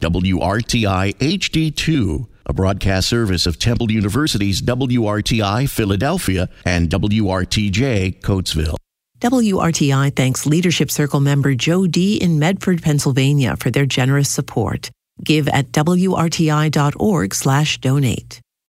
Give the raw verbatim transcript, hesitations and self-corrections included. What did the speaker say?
W R T I H D two, a broadcast service of Temple University's W R T I Philadelphia and W R T J Coatesville. W R T I thanks Leadership Circle member Joe D. in Medford, Pennsylvania for their generous support. Give at W R T I dot org slash donate.